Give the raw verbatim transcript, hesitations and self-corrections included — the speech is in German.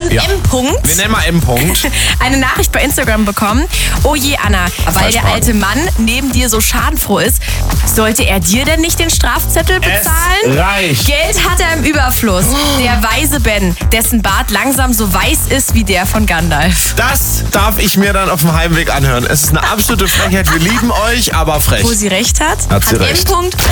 Ja. M. -Punkt. Wir nennen mal M. -Punkt. Eine Nachricht bei Instagram bekommen. Oh je, Anna, weil der alte Mann neben dir so schadenfroh ist, sollte er dir denn nicht den Strafzettel bezahlen? Es reicht. Geld hat er im Überfluss. Der weise Ben, dessen Bart langsam so weiß ist wie der von Gandalf. Das darf ich mir dann auf dem Heimweg anhören. Es ist eine absolute Frechheit. Wir lieben euch, aber frech. Wo sie recht hat, Hat sie M. recht. -Punkt